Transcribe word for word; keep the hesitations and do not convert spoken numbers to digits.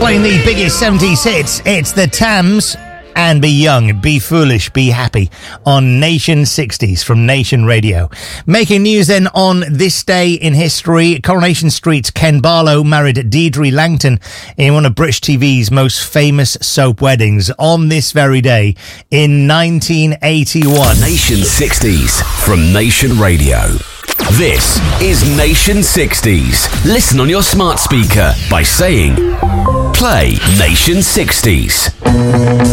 playing the biggest seventies hits. It's the Tams and Be Young, Be Foolish, Be Happy on Nation sixties from Nation Radio. Making news then on this day in history, Coronation Street's Ken Barlow married Deirdre Langton in one of British T V's most famous soap weddings on this very day in nineteen eighty-one. Nation sixties from Nation Radio. This is Nation sixties. Listen on your smart speaker by saying, play Nation sixties.